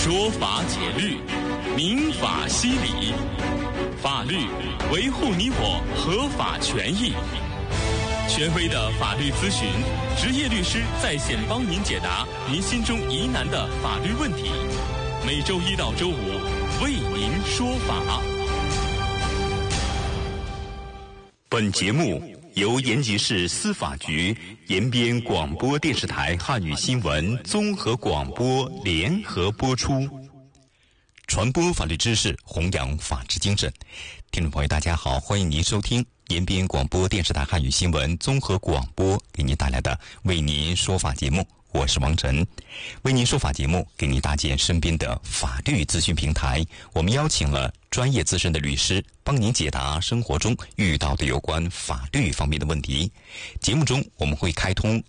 说法解律，民法析理，法律维护你我合法权益。权威的法律咨询，职业律师在线帮您解答您心中疑难的法律问题。每周一到周五为您说法。本节目由延吉市司法局延边广播电视台汉语新闻综合广播联合播出，传播法律知识，弘扬法治精神。听众朋友大家好，欢迎您收听延边广播电视台汉语新闻综合广播给您带来的为您说法节目，我是王晨。为您说法节目给您搭建身边的法律咨询平台，我们邀请了专业资深的律师帮您解答生活中遇到的有关法律方面的问题。节目中我们会开通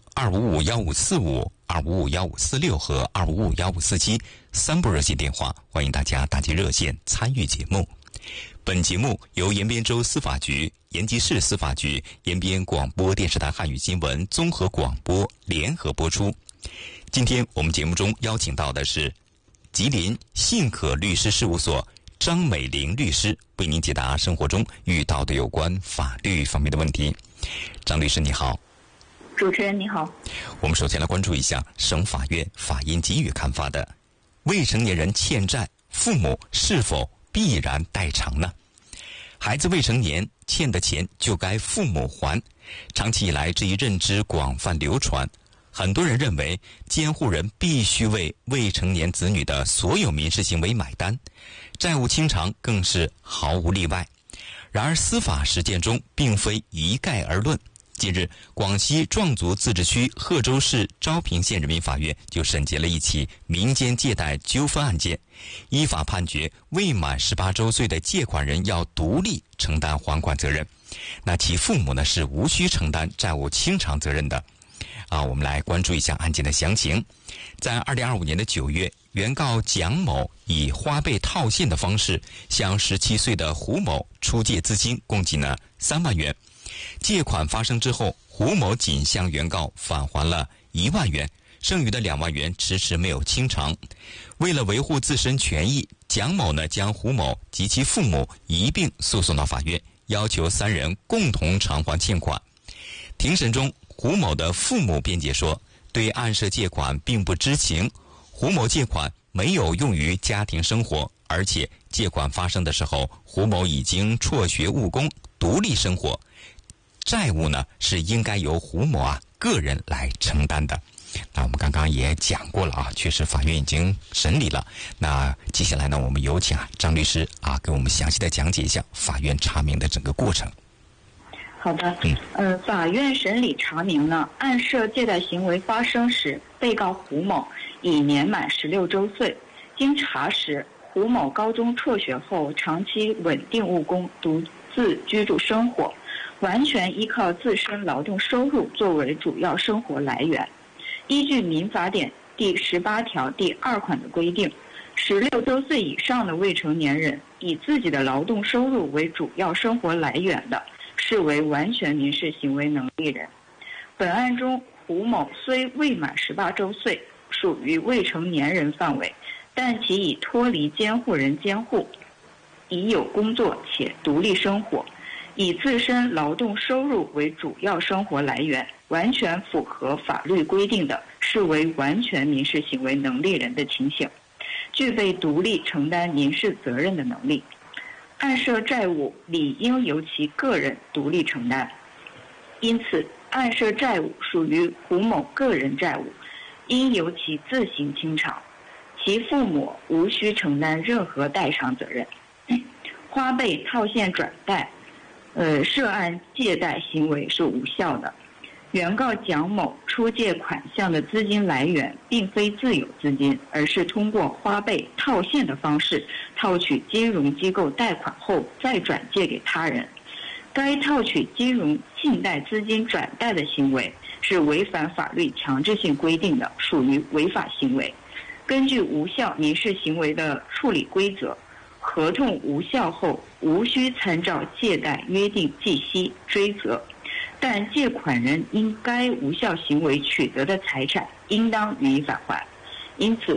255-1545、255-1546和255-1547三部热线电话，欢迎大家打进热线参与节目。本节目由延边州司法局、延吉市司法局、延边广播电视台汉语新闻综合广播联合播出。今天我们节目中邀请到的是吉林信可律师事务所张美玲律师，为您解答生活中遇到的有关法律方面的问题。张律师你好。 主持人你好。 我们首先来关注一下省法院法医给予看法的未成年人欠债，父母是否必然代偿呢？孩子未成年欠的钱就该父母还，长期以来这一认知广泛流传，很多人认为监护人必须为未成年子女的所有民事行为买单，债务清偿更是毫无例外。然而司法实践中并非一概而论。近日，广西壮族自治区贺州市昭平县人民法院就审结了一起民间借贷纠纷案件，依法判决未满18周岁的借款人要独立承担还款责任，那其父母呢是无需承担债务清偿责任的。我们来关注一下案件的详情。在2025年的9月，原告蒋某以花呗套现的方式向17岁的胡某出借资金，共计呢3万元。借款发生之后，胡某仅向原告返还了1万元，剩余的2万元迟迟没有清偿。为了维护自身权益，蒋某呢将胡某及其父母一并诉讼到法院，要求3人共同偿还欠款。庭审中，胡某的父母辩解说，对案涉借款并不知情，胡某借款没有用于家庭生活，而且借款发生的时候，胡某已经辍学务工，独立生活，债务呢是应该由胡某个人来承担的。那我们刚刚也讲过了确实法院已经审理了。那接下来呢，我们有请张律师给我们详细的讲解一下法院查明的整个过程。 好的，法院审理查明呢，案涉借贷行为发生时，被告胡某已年满16周岁。经查实，胡某高中辍学后，长期稳定务工，独自居住生活，完全依靠自身劳动收入作为主要生活来源。依据民法典第18条第2款的规定，16周岁以上的未成年人以自己的劳动收入为主要生活来源的，视为完全民事行为能力人。本案中，胡某虽未满18周岁，属于未成年人范围，但其已脱离监护人监护，已有工作且独立生活，以自身劳动收入为主要生活来源，完全符合法律规定的，视为完全民事行为能力人的情形，具备独立承担民事责任的能力。案涉债务理应由其个人独立承担，因此案涉债务属于胡某个人债务，应由其自行清偿，其父母无需承担任何代偿责任。花呗套现转贷涉案借贷行为是无效的。原告蒋某出借款项的资金来源并非自有资金，而是通过花呗套现的方式套取金融机构贷款后再转借给他人。该套取金融信贷资金转贷的行为是违反法律强制性规定的，属于违法行为。根据无效民事行为的处理规则，合同无效后无需参照借贷约定计息追责，但借款人因该无效行为取得的财产应当予以返还。因此，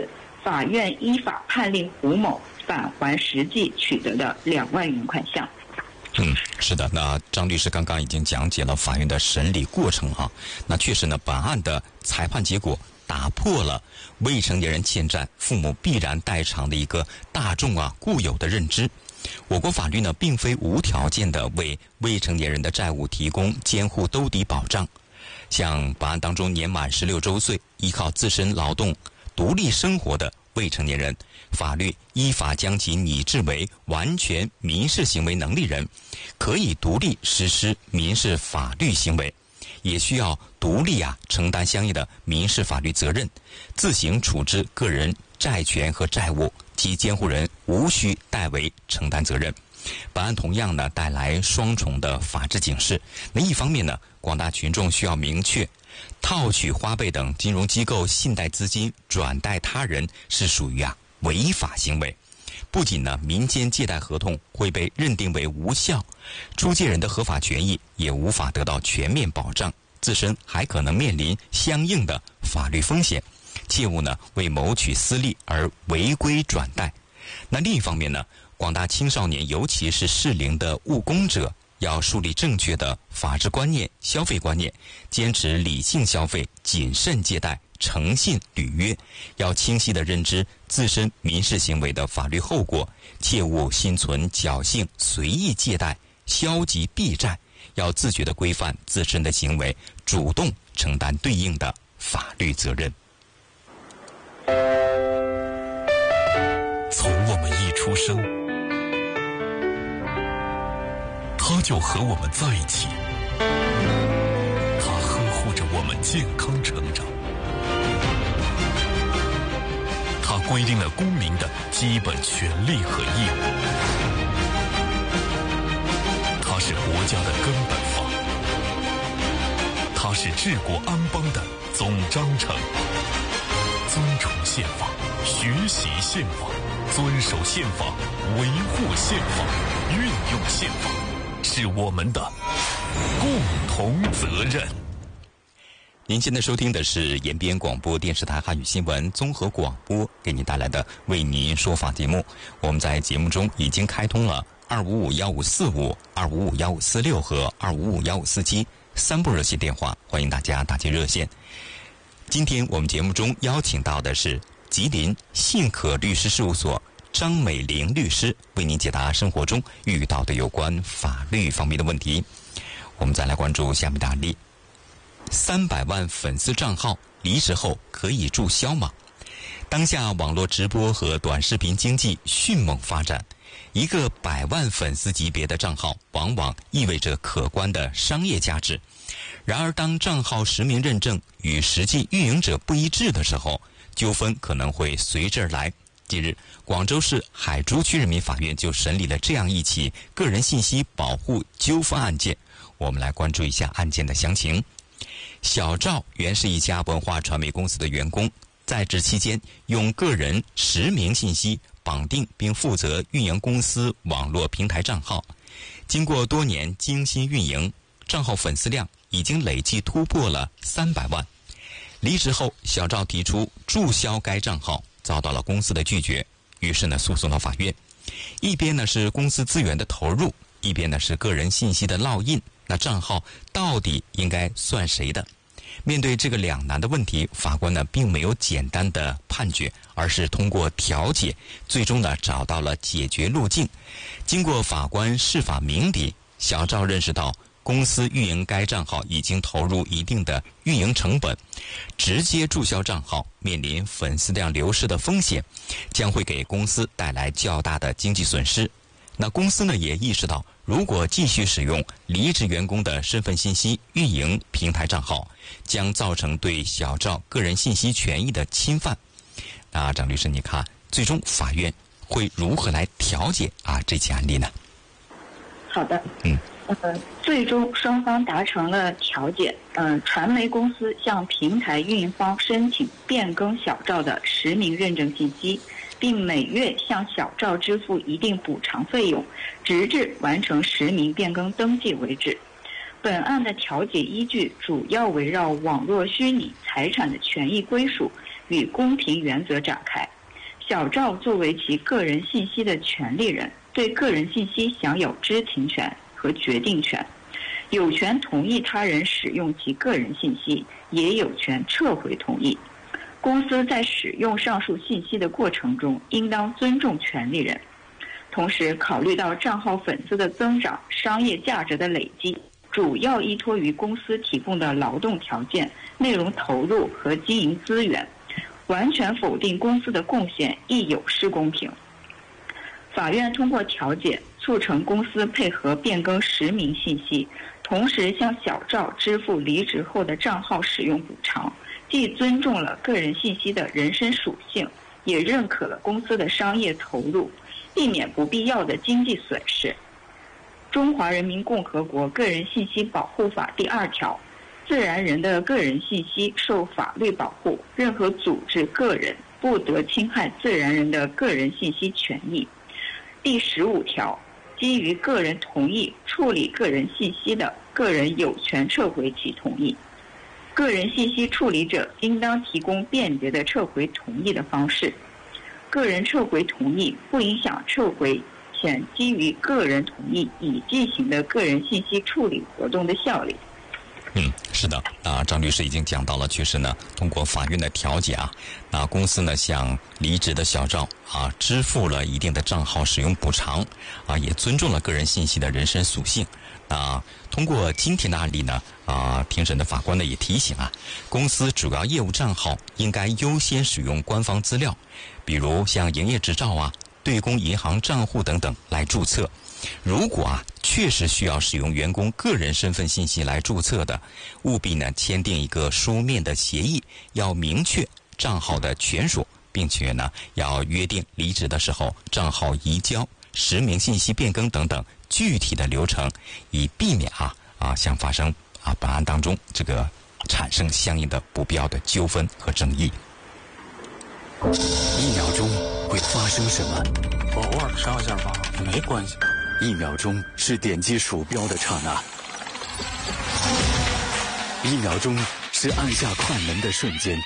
法院依法判令胡某返还实际取得的2万元款项。 是的，那张律师刚刚已经讲解了法院的审理过程啊。那确实呢，本案的裁判结果打破了未成年人欠债父母必然代偿的一个大众固有的认知。我国法律呢，并非无条件的为未成年人的债务提供监护兜底保障。像本案当中年满16周岁，依靠自身劳动独立生活的未成年人，法律依法将其拟制为完全民事行为能力人，可以独立实施民事法律行为，也需要独立承担相应的民事法律责任，自行处置个人债权和债务，其监护人无需代为承担责任。本案同样呢带来双重的法治警示。那一方面呢，广大群众需要明确，套取花呗等金融机构信贷资金转贷他人是属于违法行为。不仅呢民间借贷合同会被认定为无效，出借人的合法权益也无法得到全面保障，自身还可能面临相应的法律风险。切勿呢为谋取私利而违规转贷。那另一方面呢，广大青少年尤其是适龄的务工者，要树立正确的法治观念、消费观念，坚持理性消费、谨慎借贷、诚信履约，要清晰地认知自身民事行为的法律后果，切勿心存侥幸随意借贷、消极避债，要自觉地规范自身的行为，主动承担对应的法律责任。 从我们一出生，他就和我们在一起，他呵护着我们健康成长，他规定了公民的基本权利和义务，他是国家的根本法，他是治国安邦的总章程。尊崇宪法，学习宪法，遵守宪法，维护宪法，运用宪法，是我们的共同责任。 您现在收听的是延边广播电视台汉语新闻综合广播给您带来的为您说法节目。我们在节目中已经开通了255-1545、255-1546和255-15473部热线电话，欢迎大家打进热线。今天我们节目中邀请到的是吉林信可律师事务所张美玲律师，为您解答生活中遇到的有关法律方面的问题。我们再来关注下面的案例：300万粉丝账号离职后可以注销吗？当下网络直播和短视频经济迅猛发展，一个100万粉丝级别的账号往往意味着可观的商业价值。然而当账号实名认证与实际运营者不一致的时候，纠纷可能会随之而来。近日，广州市海珠区人民法院就审理了这样一起个人信息保护纠纷案件。我们来关注一下案件的详情。小赵原是一家文化传媒公司的员工，在职期间用个人实名信息绑定并负责运营公司网络平台账号。经过多年精心运营，账号粉丝量已经累计突破了300万。离职后，小赵提出注销该账号，遭到了公司的拒绝，于是呢诉讼到法院。一边呢是公司资源的投入，一边呢是个人信息的烙印，那账号到底应该算谁的？面对这个两难的问题，法官呢并没有简单的判决，而是通过调解，最终呢找到了解决路径。经过法官释法明理，小赵认识到公司运营该账号已经投入一定的运营成本，直接注销账号面临粉丝量流失的风险，将会给公司带来较大的经济损失。那公司呢也意识到，如果继续使用离职员工的身份信息运营平台账号，将造成对小赵个人信息权益的侵犯。那张律师，你看最终法院会如何来调解这起案例呢？ 好的，最终双方达成了调解。传媒公司向平台运营方申请变更小赵的实名认证信息，并每月向小赵支付一定补偿费用，直至完成实名变更登记为止。本案的调解依据主要围绕网络虚拟财产的权益归属与公平原则展开。 小赵作为其个人信息的权利人，对个人信息享有知情权和决定权，有权同意他人使用其个人信息，也有权撤回同意。公司在使用上述信息的过程中，应当尊重权利人。同时，考虑到账号粉丝的增长、商业价值的累积，主要依托于公司提供的劳动条件、内容投入和经营资源，完全否定公司的贡献亦有失公平。法院通过调解促成公司配合变更实名信息，同时向小赵支付离职后的账号使用补偿，既尊重了个人信息的人身属性，也认可了公司的商业投入，避免不必要的经济损失。中华人民共和国个人信息保护法第2条，自然人的个人信息受法律保护，任何组织、个人不得侵害自然人的个人信息权益。第15条，基于个人同意处理个人信息的，个人有权撤回其同意。个人信息处理者应当提供便捷的撤回同意的方式。个人撤回同意不影响撤回前基于个人同意已进行的个人信息处理活动的效力。 是的，张律师已经讲到了，确实呢，通过法院的调解那公司呢向离职的小赵支付了一定的账号使用补偿也尊重了个人信息的人身属性。通过今天的案例呢，庭审的法官呢也提醒公司主要业务账号应该优先使用官方资料，比如像营业执照对公银行账户等等来注册。如果确实需要使用员工个人身份信息来注册的，务必呢签订一个书面的协议，要明确账号的权属，并且呢要约定离职的时候账号移交、实名信息变更等等具体的流程，以避免像发生本案当中这个产生相应的不必要的纠纷和争议。 1秒钟会发生什么？ 偶尔上下吧，没关系。 1秒钟是点击鼠标的刹那，1秒钟是按下快门的瞬间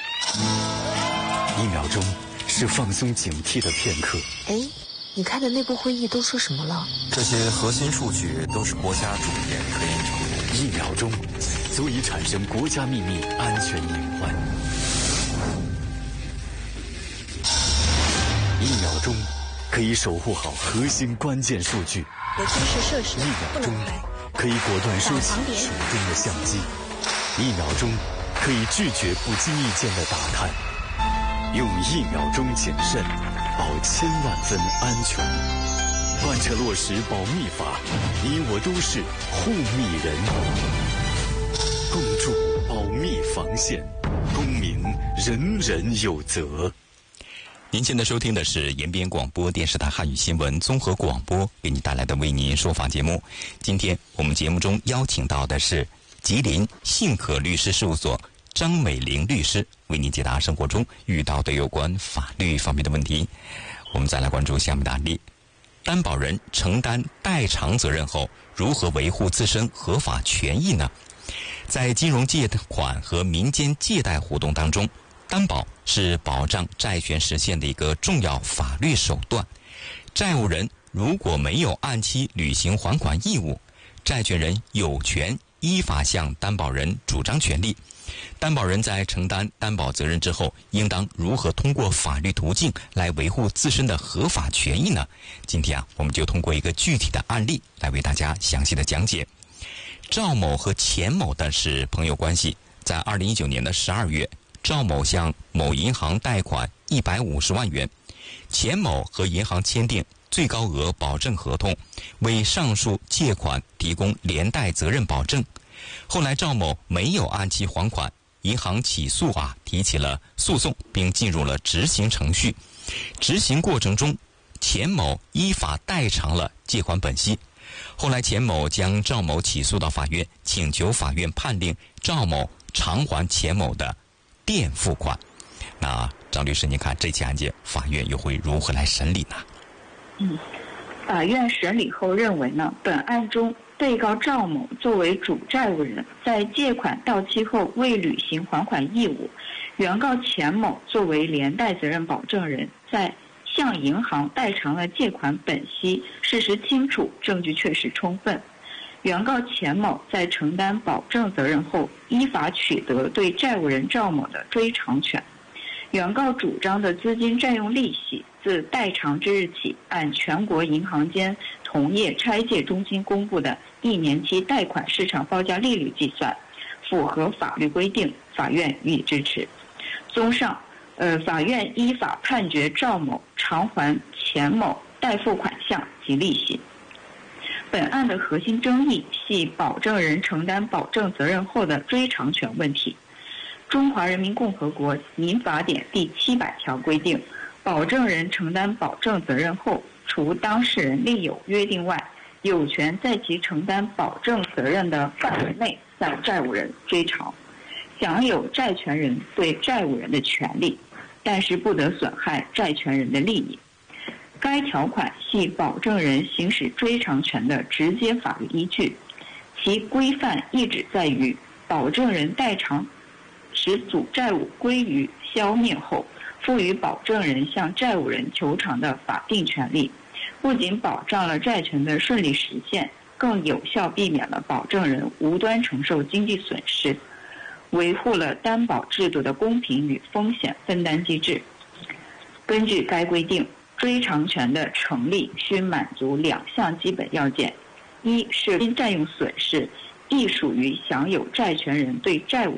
，1秒钟是放松警惕的片刻。 你开的内部会议都说什么了？ 这些核心数据都是国家主权科研成果。 1秒钟足以产生国家秘密安全隐患。1秒钟可以守护好核心关键数据。 有军事设施 1秒钟可以果断收起手中的相机。1秒钟可以拒绝不经意间的打探。用1秒钟谨慎，保1000万分安全。贯彻落实保密法，你我都是护密人。共筑保密防线，公民人人有责。 您现在收听的是延边广播电视台汉语新闻综合广播给你带来的为您说法节目。今天我们节目中邀请到的是吉林信可律师事务所张美玲律师，为您解答生活中遇到的有关法律方面的问题。我们再来关注下面的案例：担保人承担代偿责任后，如何维护自身合法权益呢？在金融借款和民间借贷活动当中，担保是保障债权实现的一个重要法律手段。债务人如果没有按期履行还款义务，债权人有权依法向担保人主张权利。担保人在承担担保责任之后，应当如何通过法律途径来维护自身的合法权益呢？今天我们就通过一个具体的案例来为大家详细的讲解。赵某和钱某的是朋友关系，在2019年的12月，赵某向某银行贷款150万元，钱某和银行签订最高额保证合同，为上述借款提供连带责任保证。后来赵某没有按期还款，银行起诉提起了诉讼，并进入了执行程序。执行过程中，钱某依法代偿了借款本息。后来钱某将赵某起诉到法院，请求法院判令赵某偿还钱某的垫付款。那张律师，您看这起案件法院又会如何来审理呢？ 法院审理后认为呢，本案中被告赵某作为主债务人，在借款到期后未履行还款义务， 原告钱某作为连带责任保证人，在向银行代偿了借款本息，事实清楚，证据确实充分。原告钱某在承担保证责任后，依法取得对债务人赵某的追偿权。原告主张的资金占用利息，自代偿之日起，按全国银行间同业拆借中心公布的1年期贷款市场报价利率计算，符合法律规定，法院予以支持。综上，法院依法判决赵某偿还钱某代付款项及利息。本案的核心争议系保证人承担保证责任后的追偿权问题。中华人民共和国民法典第700条规定，保证人承担保证责任后，除当事人另有约定外，有权在其承担保证责任的范围内向债务人追偿，享有债权人对债务人的权利，但是不得损害债权人的利益。该条款系保证人行使追偿权的直接法律依据，其规范意旨在于保证人代偿使阻债务归于消灭后，赋予保证人向债务人求偿的法定权利，不仅保障了债权的顺利实现，更有效避免了保证人无端承受经济损失，维护了担保制度的公平与风险分担机制。根据该规定，追偿权的成立需满足2项基本要件：一是因占用损失亦属于享有债权人对债务